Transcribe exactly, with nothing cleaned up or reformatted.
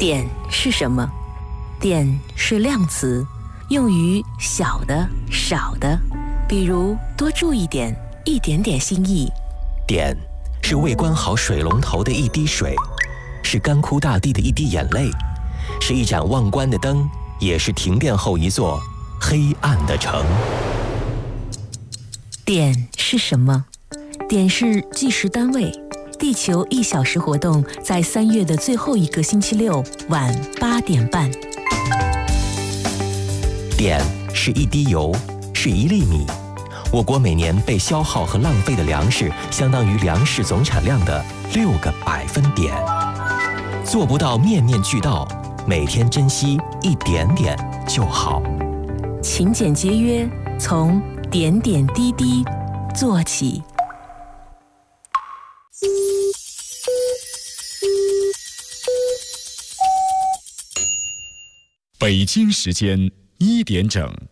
点是什么？点是量词，用于小的、少的，比如多注意点、一点点心意。 点是未关好水龙头的一滴水，是干枯大地的一滴眼泪，是一盏忘关的灯，也是停电后一座黑暗的城。 点是什么？点是计时单位。地球一小时活动在三月的最后一个星期六晚八点半。 点是一滴油，是一粒米。我国每年被消耗和浪费的粮食，相当于粮食总产量的六个百分点。做不到面面俱到，每天珍惜一点点就好。 勤俭节约，从点点滴滴做起。 北京时间一点整。